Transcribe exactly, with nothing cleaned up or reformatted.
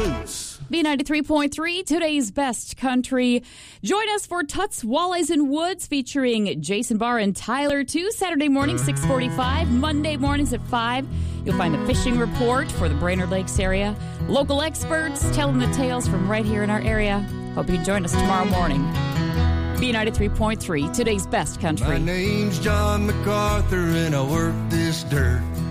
Moose. B ninety-three point three, today's best country. Join us for Tuts, Walleyes, and Woods featuring Jason Barr and Tyler two, Saturday morning, six forty-five, Monday mornings at five. You'll find the fishing report for the Brainerd Lakes area. Local experts telling the tales from right here in our area. Hope you can join us tomorrow morning. B ninety-three point three, today's best country. My name's John MacArthur and I work this dirt.